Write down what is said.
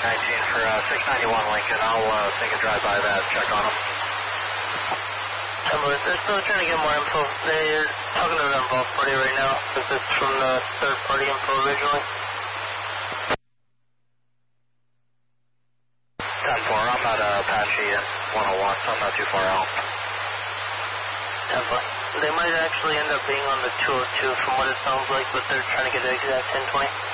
19 for 691 Lincoln. I'll take a drive by that, check on them. They're still trying to get more info. They're talking to the involved party right now. This is from the third party info originally. 10-4, I'm at Apache in 101, so I'm not too far out. 10-4. They might actually end up being on the 202 from what it sounds like, but they're trying to get the exact 1020.